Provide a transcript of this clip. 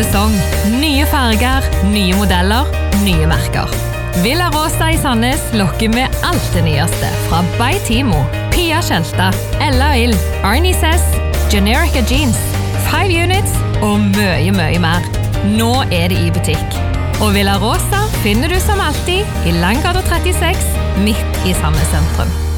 sesong, nye farger, nye modeller, nye merker. Villa Rosa i Sandnes lokker med alt det nyeste fra By Timo, Pia Kjelta, Ella Ill, Arnie Sess, Generica Jeans, 5 Units og mye mer. Nå det i butikk. Og Villa Rosa finner du som alltid i Langgata 36, midt i Sandnes sentrum.